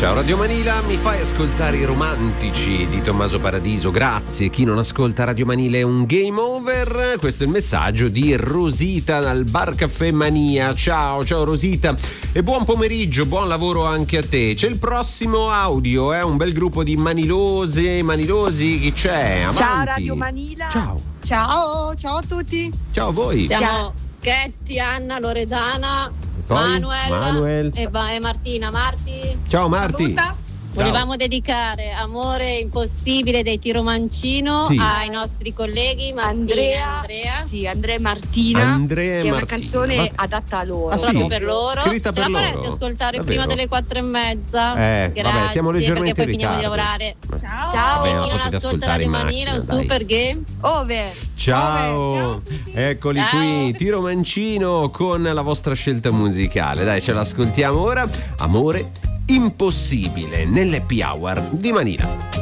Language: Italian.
Ciao Radio Manila, mi fai ascoltare i romantici di Tommaso Paradiso, grazie. Chi non ascolta Radio Manila è un game over. Questo è il messaggio di Rosita dal Bar Caffè Mania. Ciao Rosita e buon pomeriggio, buon lavoro anche a te. C'è il prossimo audio, un bel gruppo di manilosi, chi c'è? Avanti. Ciao Radio Manila. Ciao a tutti. Ciao a voi. Siamo Chetti, Anna, Loredana, poi? Manuel e Martina. Marti. Ciao Marti. Saluta. Volevamo dedicare Amore impossibile dei Tiro Mancino ai nostri colleghi Andrea e Martina. Andrea e che è una Martina. canzone adatta a loro. Proprio per loro. Scritta Ce per la loro. faresti ascoltare Davvero? prima delle 4:30? Grazie, vabbè, siamo leggermente perché poi in finiamo di ritardo. lavorare. Ciao. Vabbè, Chi la non potete ascolta ascoltare Radio in Manila è un macchina, dai. super game. Ove? Ciao, a tutti. eccoli Ciao. qui, Tiro Mancino con la vostra scelta musicale. Dai, ce l'ascoltiamo ora. Amore impossibile nell'Happy Hour di Manila.